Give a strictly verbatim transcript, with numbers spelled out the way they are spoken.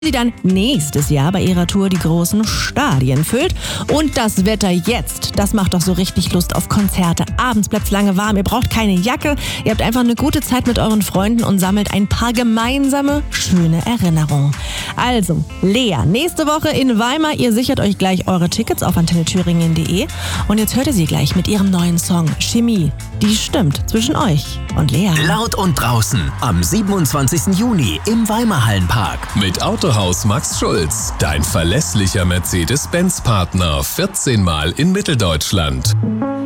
sie dann nächstes Jahr bei ihrer Tour die großen Stadien füllt. Und das Wetter jetzt, das macht doch so richtig Lust auf Konzerte. Abends bleibt's lange warm, ihr braucht keine Jacke, ihr habt einfach eine gute Zeit mit euren Freunden und sammelt ein paar gemeinsame, schöne Erinnerungen. Also, Lea, nächste Woche in Weimar, ihr sichert euch gleich eure Tickets auf antenne thüringen punkt de und jetzt hört ihr sie gleich mit ihrem neuen Song Chemie. Die stimmt zwischen euch und Lea. Laut und draußen am siebenundzwanzigsten Juni im Weimar Hallenpark. Mit Autohaus Max Schulz, dein verlässlicher Mercedes-Benz-Partner, vierzehn Mal in Mitteldeutschland.